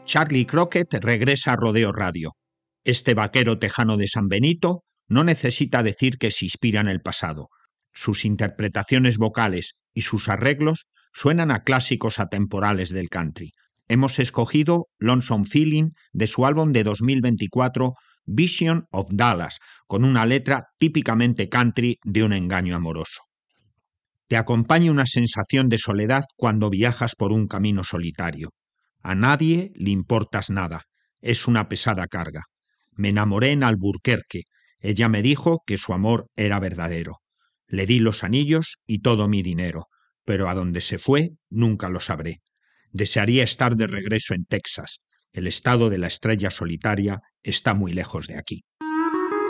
Charlie Crockett regresa a Rodeo Radio. Este vaquero tejano de San Benito no necesita decir que se inspira en el pasado. Sus interpretaciones vocales y sus arreglos suenan a clásicos atemporales del country. Hemos escogido Lonesome Feeling de su álbum de 2024, Vision of Dallas, con una letra típicamente country de un engaño amoroso. Te acompaña una sensación de soledad cuando viajas por un camino solitario. A nadie le importas nada, es una pesada carga. Me enamoré en Alburquerque, ella me dijo que su amor era verdadero. Le di los anillos y todo mi dinero, pero a dónde se fue nunca lo sabré. Desearía estar de regreso en Texas. El estado de la estrella solitaria está muy lejos de aquí.